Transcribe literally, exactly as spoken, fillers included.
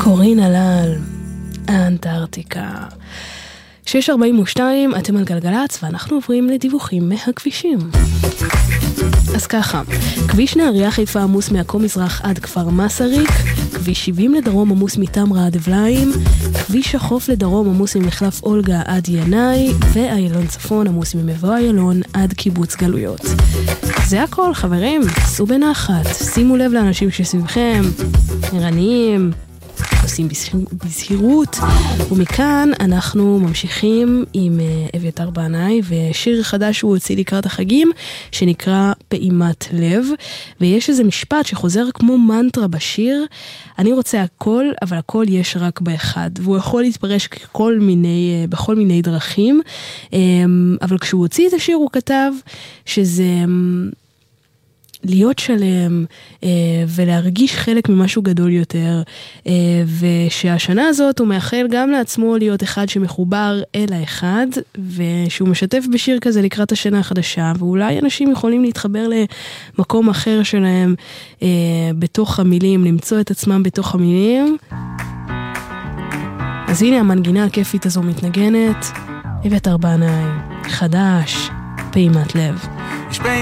קורין הלל, האנטארקטיקה. שש ארבעים ושתיים, אתם על גלגלץ, ואנחנו עוברים לדיווחים מהכבישים. אז ככה, כביש נהריה חיפה עמוס מעכו מזרח עד כפר מסריק, כביש שבעים לדרום עמוס מתמרה עד אבליים, כביש החוף לדרום עמוס ממחלף אולגה עד ינאי, ואיילון צפון עמוס ממבוא איילון עד קיבוץ גלויות. זה הכל, חברים, סעו בנחת, שימו לב לאנשים שסביבכם, ערניים, עושים בזהירות. ומכאן אנחנו ממשיכים עם אביתר בנאי ושיר חדש שהוא הוציא לקראת החגים שנקרא פעימת לב, ויש איזה משפט שחוזר כמו מנטרה בשיר: אני רוצה הכל אבל הכל יש רק באחד, והוא יכול להתפרש כל מיני, בכל מיני דרכים, אבל כשהוא הוציא את השיר הוא כתב שזה להיות שלם אה, ולהרגיש חלק ממשהו גדול יותר, אה, ושהשנה הזאת הוא מאחל גם לעצמו להיות אחד שמחובר אל האחד, ושהוא משתף בשיר כזה לקראת השנה החדשה, ואולי אנשים יכולים להתחבר למקום אחר שלהם אה, בתוך המילים, למצוא את עצמם בתוך המילים. אז הנה המנגינה הכיפית הזו מתנגנת, אביתר בנאי, חדש, פעימת לב.